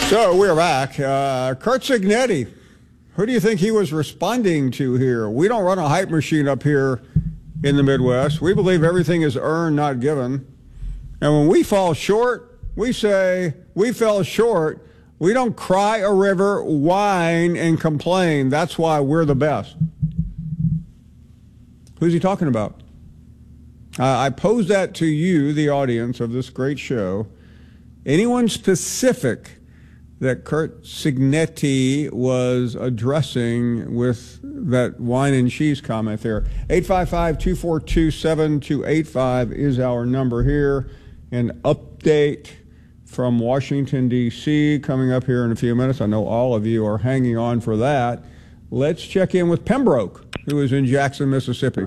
So we're back. Curt Cignetti, who do you think he was responding to here? We don't run a hype machine up here in the Midwest. We believe everything is earned, not given. And when we fall short, we say we fell short. We don't cry a river, whine, and complain. That's why we're the best. Who's he talking about? I pose that to you, the audience of this great show. Anyone specific that Curt Cignetti was addressing with that wine and cheese comment there? 855-242-7285 is our number here. An update from Washington, D.C. coming up here in a few minutes. I know all of you are hanging on for that. Let's check in with Pembroke, who is in Jackson, Mississippi.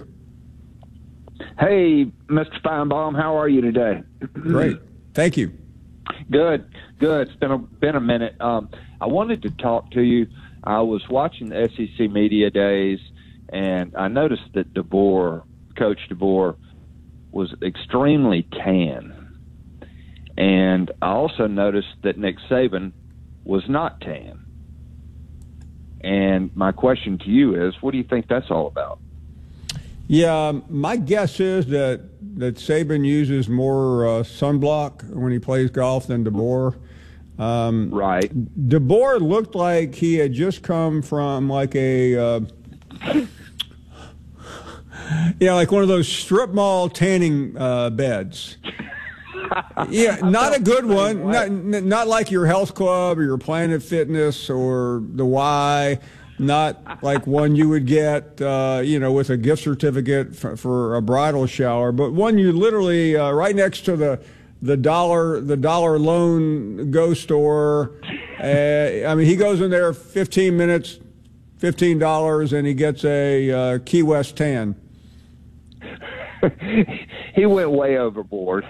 Hey, Mr. Feinbaum, how are you today? Great. Thank you. Good. It's been a minute. I wanted to talk to you. I was watching the SEC Media Days, and I noticed that Coach DeBoer, was extremely tan. And I also noticed that Nick Saban was not tan. And my question to you is, what do you think that's all about? Yeah, my guess is that Saban uses more sunblock when he plays golf than DeBoer. Right. DeBoer looked like he had just come from like a, like one of those strip mall tanning beds. Yeah, not a good one. Not like your Health Club or your Planet Fitness or the Y. Not like one you would get, with a gift certificate for a bridal shower, but one you literally right next to the dollar loan go store. He goes in there 15 minutes, $15, and he gets a Key West tan. He went way overboard.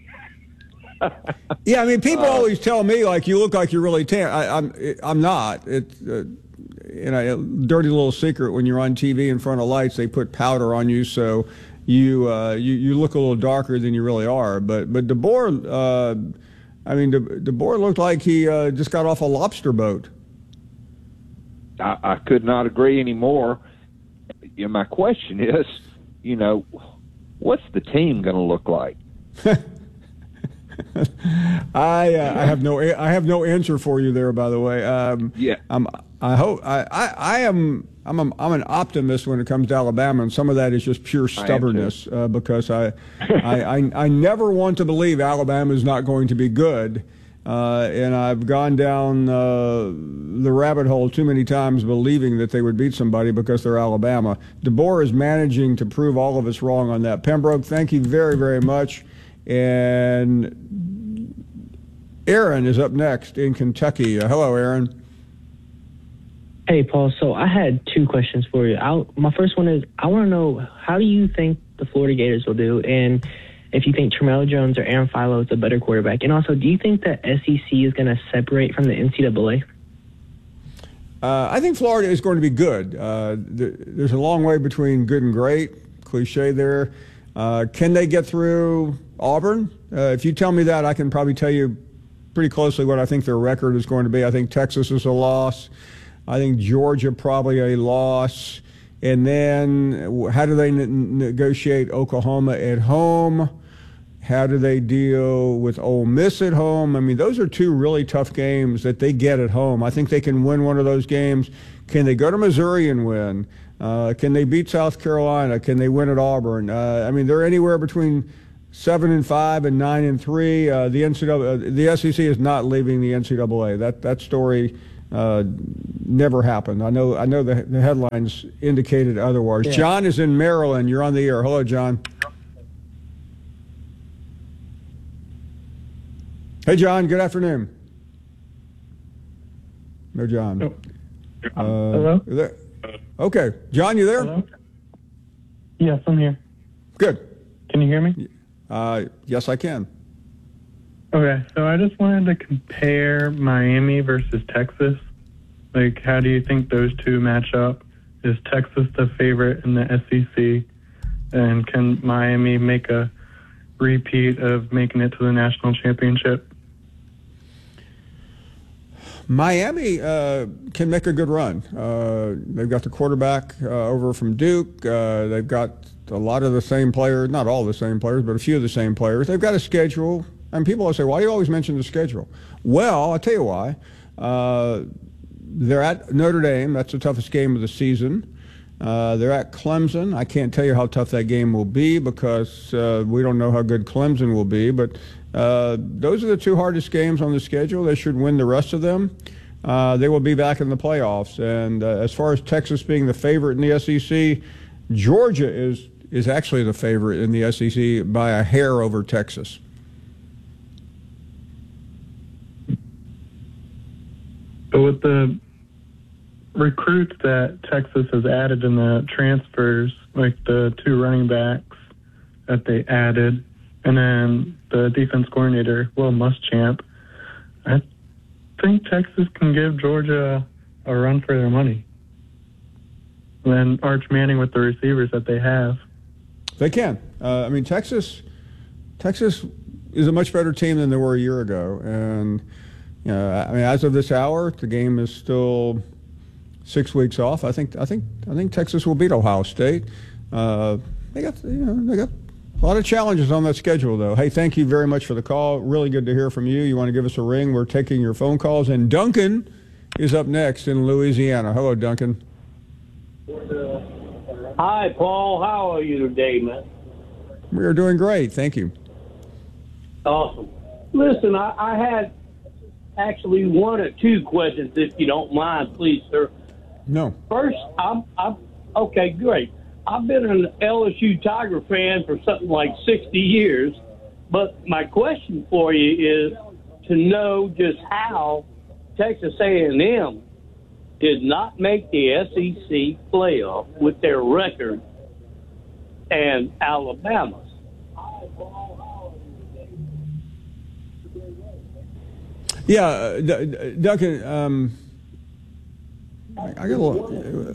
Yeah, people always tell me like you look like you're really tan. I'm not. It's a dirty little secret. When you're on TV in front of lights, they put powder on you, so you look a little darker than you really are. But DeBoer, DeBoer looked like he just got off a lobster boat. I could not agree anymore. My question is, what's the team going to look like? I have no answer for you there. By the way, yeah. I'm an optimist when it comes to Alabama, and some of that is just pure stubbornness because I never want to believe Alabama is not going to be good, and I've gone down the rabbit hole too many times believing that they would beat somebody because they're Alabama. DeBoer is managing to prove all of us wrong on that. Pembroke, thank you very, very much. And Aaron is up next in Kentucky. Hello, Aaron. Hey, Paul. So I had two questions for you. My first one is, I want to know, how do you think the Florida Gators will do? And if you think Tramel Jones or Aaron Philo is a better quarterback? And also, do you think that SEC is going to separate from the NCAA? I think Florida is going to be good. There's a long way between good and great. Cliche there. Can they get through Auburn? If you tell me that, I can probably tell you pretty closely what I think their record is going to be. I think Texas is a loss. I think Georgia probably a loss. And then how do they negotiate Oklahoma at home? How do they deal with Ole Miss at home? Those are two really tough games that they get at home. I think they can win one of those games. Can they go to Missouri and win? Can they beat South Carolina? Can they win at Auburn? They're anywhere between 7-5 and 9-3. The SEC is not leaving the NCAA. That story never happened. I know the headlines indicated otherwise. Yeah. John is in Maryland. You're on the air. Hello, John. Hey, John. Good afternoon. No, John. Hello? Okay. John, you there? Hello? Yes, I'm here. Good. Can you hear me? Yes, I can. Okay, so I just wanted to compare Miami versus Texas. How do you think those two match up? Is Texas the favorite in the SEC? And can Miami make a repeat of making it to the national championship? Miami can make a good run. They've got the quarterback over from Duke. They've got a lot of the same players, not all the same players, but a few of the same players. They've got a schedule. And people will say, why do you always mention the schedule? Well, I'll tell you why. They're at Notre Dame. That's the toughest game of the season. They're at Clemson. I can't tell you how tough that game will be because we don't know how good Clemson will be. But those are the two hardest games on the schedule. They should win the rest of them. They will be back in the playoffs. And as far as Texas being the favorite in the SEC, Georgia is actually the favorite in the SEC by a hair over Texas. But with the recruits that Texas has added in the transfers, like the 2 running backs that they added, and then the defense coordinator, Will Muschamp, I think Texas can give Georgia a run for their money. And then Arch Manning with the receivers that they have. They can. I mean, Texas is a much better team than they were a year ago. And, I mean, as of this hour, the game is still 6 weeks off. I think Texas will beat Ohio State. They got a lot of challenges on that schedule, though. Hey, thank you very much for the call. Really good to hear from you. You want to give us a ring? We're taking your phone calls. And Duncan is up next in Louisiana. Hello, Duncan. Hi, Paul. How are you today, man? We are doing great. Thank you. Awesome. Listen, I had actually 1 or 2 questions, if you don't mind, please, sir. No. First, I'm okay, great. I've been an LSU Tiger fan for something like 60 years, but my question for you is to know just how Texas A&M did not make the SEC playoff with their record and Alabama's. Yeah, Duncan, I got a little.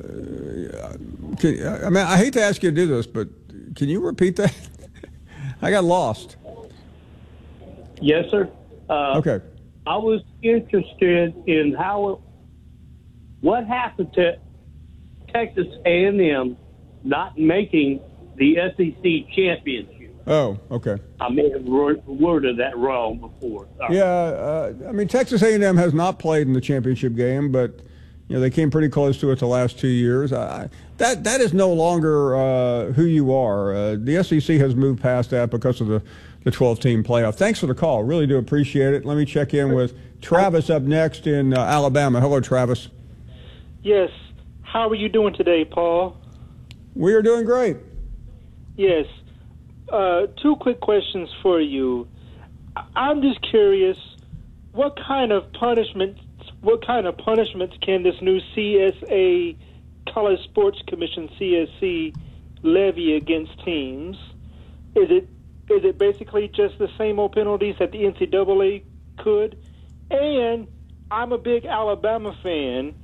I mean, I hate to ask you to do this, but can you repeat that? I got lost. Yes, sir. Okay. I was interested in what happened to Texas A&M not making the SEC championship. Oh, okay. I may have worded that wrong before. Sorry. Yeah, I mean, Texas A&M has not played in the championship game, but they came pretty close to it the last 2 years. That is no longer who you are. The SEC has moved past that because of the 12-team playoff. Thanks for the call. Really do appreciate it. Let me check in with Travis up next in Alabama. Hello, Travis. Yes. How are you doing today, Paul? We are doing great. Yes. 2 quick questions for you. I'm just curious, what kind of punishments can this new CSA, College Sports Commission, CSC, levy against teams? Is it basically just the same old penalties that the NCAA could? And I'm a big Alabama fan.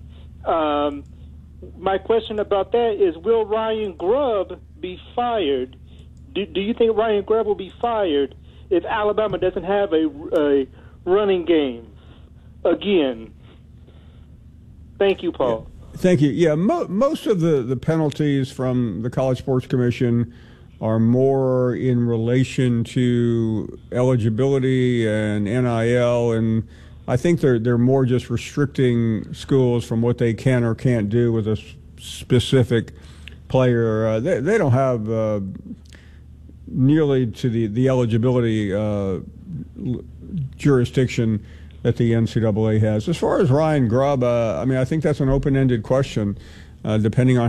My question about that is, will Ryan Grubb be fired? Do you think Ryan Grubb will be fired if Alabama doesn't have a running game again? Thank you, Paul. Thank you. Yeah, most of the penalties from the College Sports Commission are more in relation to eligibility and NIL, and I think they're more just restricting schools from what they can or can't do with a specific player. They don't have nearly to the eligibility jurisdiction that the NCAA has. As far as Ryan Grubb, I mean, I think that's an open-ended question, depending on